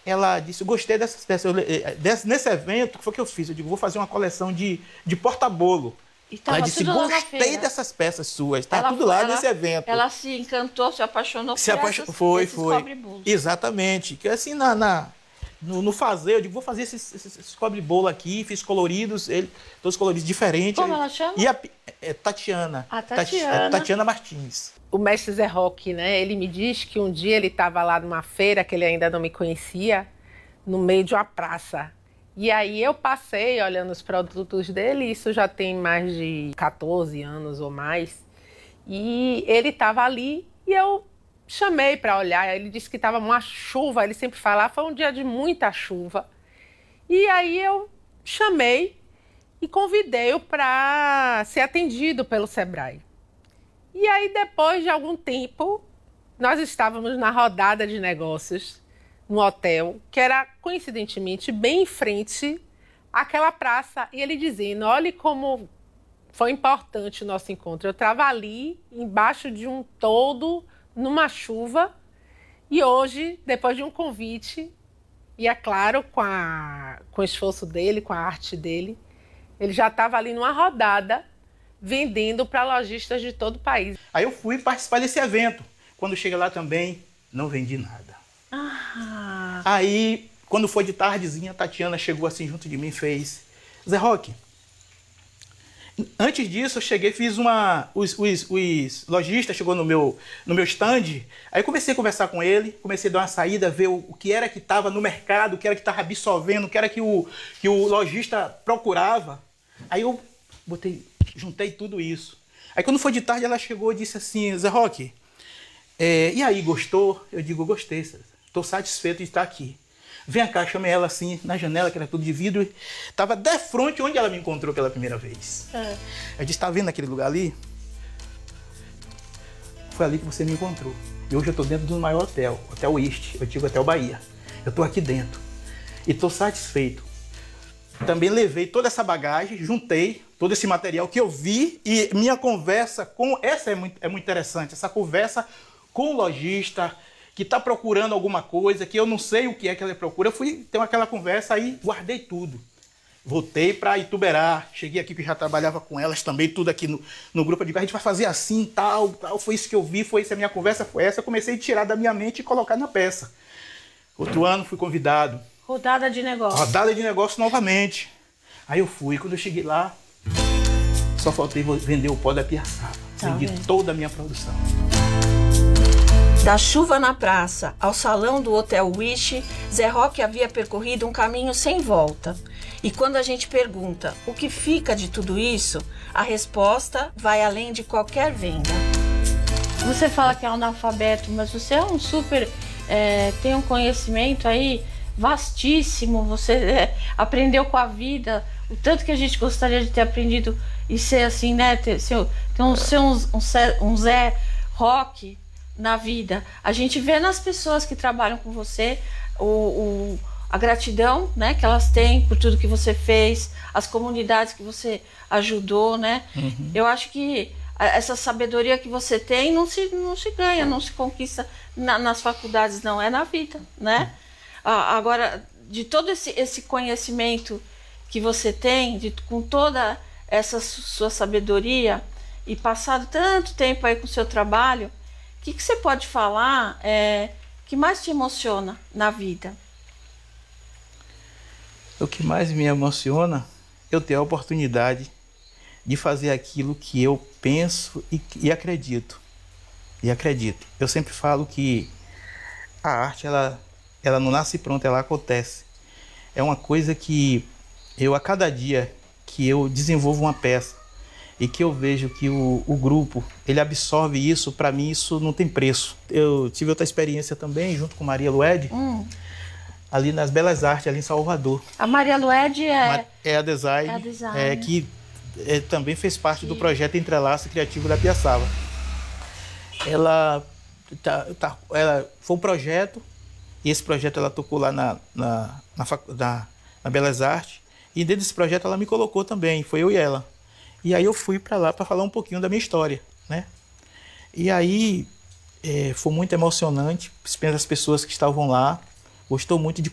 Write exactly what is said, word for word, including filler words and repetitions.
ela disse, gostei dessas peças. Eu, desse, nesse evento, que foi o que eu fiz? Eu digo, vou fazer uma coleção de, de porta-bolo. E tava ela disse, tudo lá na gostei feira. dessas peças suas. Tá Ela tudo foi- lá ela- nesse evento. Ela se encantou, se apaixonou Se por apaixon... essas, Foi, esses foi. cobre-bolos. Exatamente. Que assim, na, na, no, no fazer, eu digo, vou fazer esses, esses, esses cobre-bolo aqui, fiz coloridos, ele, todos coloridos diferentes. Como ela chama? E a é, Tatiana. A Tati- Tatiana. é, Tatiana Martins. O mestre Zé Roque, né? Ele me diz que um dia ele estava lá numa feira que ele ainda não me conhecia, no meio de uma praça. E aí eu passei olhando os produtos dele, isso já tem mais de quatorze anos ou mais. E ele estava ali e eu chamei para olhar. Ele disse que estava uma chuva, ele sempre falava, foi um dia de muita chuva. E aí eu chamei e convidei-o para ser atendido pelo Sebrae. E aí, depois de algum tempo, nós estávamos na rodada de negócios, no hotel, que era, coincidentemente, bem em frente àquela praça. E ele dizendo, olhe como foi importante o nosso encontro. Eu estava ali, embaixo de um toldo, numa chuva, e hoje, depois de um convite, e é claro, com, a, com o esforço dele, com a arte dele, ele já estava ali numa rodada, vendendo para lojistas de todo o país. Aí eu fui participar desse evento. Quando cheguei lá também, não vendi nada. Ah, Aí, quando foi de tardezinha, a Tatiana chegou assim junto de mim e fez, Zé Roque, antes disso eu cheguei, fiz uma, os, os, os lojistas chegou no meu, no meu stand, aí comecei a conversar com ele, comecei a dar uma saída, ver o, o que era que estava no mercado, o que era que estava absorvendo, o que era que o, que o lojista procurava. Aí eu botei, juntei tudo isso. Aí quando foi de tarde ela chegou e disse assim, Zé Roque, é, e aí, gostou? Eu digo, gostei, estou satisfeito de estar aqui. Vem cá, chamei ela assim, na janela, que era tudo de vidro, estava de frente onde ela me encontrou pela primeira vez. é. Eu disse, tá vendo aquele lugar ali? Foi ali que você me encontrou. E hoje eu estou dentro do maior hotel, Hotel East, eu digo Hotel Bahia. Eu estou aqui dentro e estou satisfeito. Também levei toda essa bagagem, juntei todo esse material que eu vi e minha conversa com... Essa é muito, é muito interessante, essa conversa com o lojista que está procurando alguma coisa, que eu não sei o que é que ele procura. Eu fui ter aquela conversa aí, guardei tudo. Voltei para Ituberá, cheguei aqui que já trabalhava com elas também, tudo aqui no, no grupo. Eu digo, a gente vai fazer assim, tal, tal. Foi isso que eu vi, foi isso, a minha conversa foi essa. Eu comecei a tirar da minha mente e colocar na peça. Outro ano fui convidado. Rodada de negócio. Rodada de negócio novamente. Aí eu fui, quando eu cheguei lá, só faltei vender o pó da Piaçaba. Tá Vendi vendo? toda a minha produção. Da chuva na praça ao salão do Hotel Wish, Zé Roque havia percorrido um caminho sem volta. E quando a gente pergunta o que fica de tudo isso, a resposta vai além de qualquer venda. Você fala que é analfabeto, mas você é um super... é, tem um conhecimento aí vastíssimo, você é, aprendeu com a vida, o tanto que a gente gostaria de ter aprendido e ser assim, né? Ter, ser, ter um, ser um, um, Zé- um Zé Roque na vida. A gente vê nas pessoas que trabalham com você o, o, a gratidão, né, que elas têm por tudo que você fez, as comunidades que você ajudou, né? Uhum. Eu acho que a- essa sabedoria que você tem não se, não se ganha, não se conquista na- nas faculdades, não, é na vida, né? Ah, agora, de todo esse, esse conhecimento que você tem, de, com toda essa su- sua sabedoria e passado tanto tempo aí com o seu trabalho, o que, que você pode falar é, que mais te emociona na vida? O que mais me emociona é eu ter a oportunidade de fazer aquilo que eu penso e, e acredito. E acredito. Eu sempre falo que a arte, ela, ela não nasce pronta, ela acontece. É uma coisa que eu, a cada dia que eu desenvolvo uma peça e que eu vejo que o, o grupo, ele absorve isso, para mim isso não tem preço. Eu tive outra experiência também, junto com Maria Lued, Hum. ali nas Belas Artes, ali em Salvador. A Maria Lued é... É a design, É a design. é, que é, também fez parte Que- do projeto Entrelaço Criativo da Piaçaba. Ela, tá, tá, ela foi um projeto, e esse projeto ela tocou lá na, na, na, facu- na, na Belas Artes, e dentro desse projeto ela me colocou também, foi eu e ela. E aí eu fui para lá para falar um pouquinho da minha história, né? E aí é, foi muito emocionante, as pessoas que estavam lá, gostou muito de